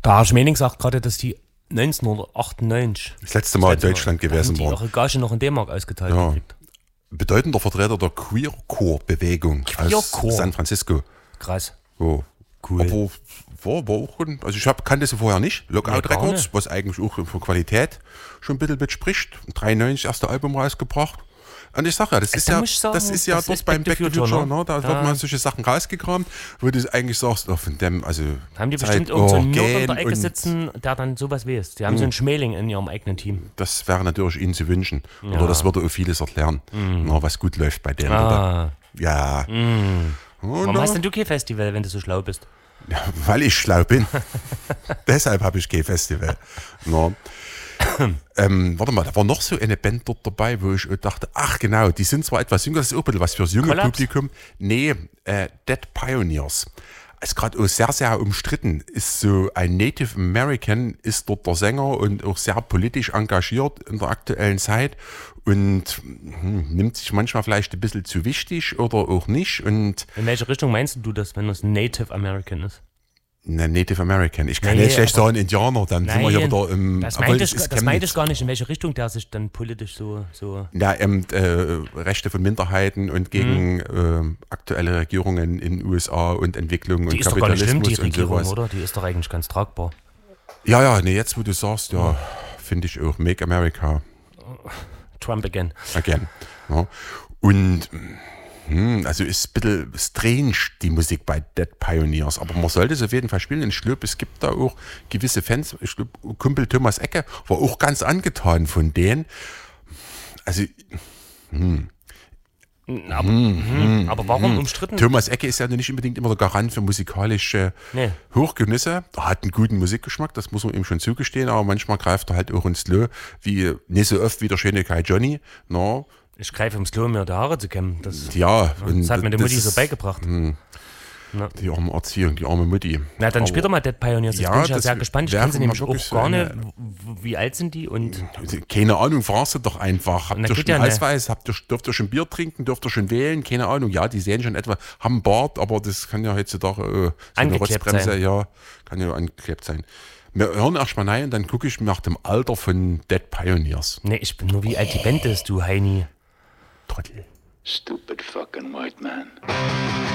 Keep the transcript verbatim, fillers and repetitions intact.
Barsch Mening sagt gerade, dass die neunzehnhundertachtundneunzig das letzte Mal in Deutschland gewesen die waren. ihre Gage noch in D-Mark ausgeteilt Ja. gekriegt. Bedeutender Vertreter der Queercore-Bewegung aus Queercore. San Francisco. Krass. Oh. Cool. Aber war, war auch, schon- also ich hab, kannte sie vorher nicht. Lookout Nee, gar Records, nicht. was eigentlich auch von Qualität schon ein bisschen mitspricht. dreiundneunzig erste Album rausgebracht. Und ich sag ja, das ist da ja, muss ich sagen, das ist ja das dort ist beim Back Back to to Future, Future, ne? Da ne? wird Ja. mal solche Sachen rausgekramt, wo du eigentlich sagst, oh, von dem, also Haben die Zeit, bestimmt irgend so einen Nerd in Organ der Ecke und sitzen, der dann sowas weiß. Die haben so einen Schmähling in ihrem eigenen Team. Das wäre natürlich ihnen zu wünschen. Oder das würde auch vieles erklären, na, was gut läuft bei denen. Ah. Ja. Und Warum na, hast denn du kein Festival, wenn du so schlau bist? ja, weil ich schlau bin. Deshalb habe ich kein Festival. Na. ähm, warte mal, da war noch so eine Band dort dabei, wo ich dachte, ach genau, die sind zwar etwas jünger, das ist auch ein bisschen was fürs junge Collapse? Publikum. Nee, äh, Dead Pioneers. Ist gerade auch sehr, sehr umstritten. Ist so ein Native American, ist dort der Sänger und auch sehr politisch engagiert in der aktuellen Zeit und hm, nimmt sich manchmal vielleicht ein bisschen zu wichtig oder auch nicht. Und In welche Richtung meinst du das, wenn das Native American ist? ne, Native American. Ich kann Nee, jetzt schlecht aber- sagen Indianer, dann sind wir hier wieder im. das obwohl meinte es ich, ist das meinte Chemnitz. ich gar nicht, in welche Richtung der sich dann politisch so... so Ja, ähm, äh, Rechte von Minderheiten und gegen ähm, aktuelle Regierungen in den U S A und Entwicklung die und ist doch gar nicht schlimm, Kapitalismus die und Regierung, sowas. oder? Die ist doch eigentlich ganz tragbar. Ja, ja, nee, jetzt wo du sagst, ja, finde ich auch Make America Trump again. again. Ja. Und hm, also ist ein bisschen strange die Musik bei Dead Pioneers, aber man sollte es auf jeden Fall spielen. Und ich glaube, es gibt da auch gewisse Fans. Ich glaube, Kumpel Thomas Ecke war auch ganz angetan von denen. Also Aber, hm, aber warum umstritten? Thomas Ecke ist ja nicht unbedingt immer der Garant für musikalische Nee. Hochgenüsse. Er hat einen guten Musikgeschmack, das muss man ihm schon zugestehen, aber manchmal greift er halt auch ins Slow, wie nicht so oft wie der schöne Kai Johnny. No. Ich greife ums Klo, mir die Haare zu kämmen. Das, Ja, und das hat mir die Mutti das so ist beigebracht. Die arme Erziehung, die arme Mutti. Na, dann Aber spielt doch mal Dead Pioneers. Jetzt Ja, bin ich ja das sehr gespannt. Ich wäre kenne sie mal nämlich wirklich auch so gar eine- nicht. W- w- Wie alt sind die? Und Keine Ahnung, fragst du doch einfach. Habt Na, ihr geht schon ja nicht. Ausweis? Habt ihr, dürft ihr schon Bier trinken? Dürft ihr schon wählen? Keine Ahnung. Ja, die sehen schon etwa, haben einen Bart, aber das kann ja heutzutage äh, so eine Angeklebt Rotzbremse, sein. ja, kann ja angeklebt sein. Wir hören erst mal rein und dann gucke ich nach dem Alter von Dead Pioneers. nee, ich bin nur wie alt die Band ist, du Heini. Trottel. Stupid fucking white man.